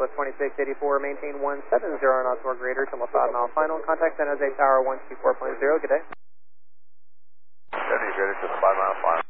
Southwest 2684, maintain 170 knots or greater till a 5 mile final. Contact San Jose Tower 124.0. Good day. 70 greater to the 5 mile final.